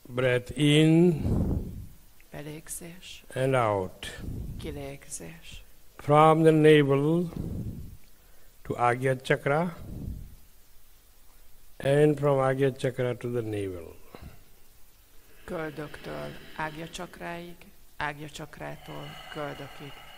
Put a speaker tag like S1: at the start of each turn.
S1: Breath in
S2: belégzés,
S1: and out.
S2: kilégzés.
S1: From the navel to Agya Chakra and from Agya Chakra to the navel.
S2: Köldöktől Ágya csakráig, Ágya csakrától köldökig.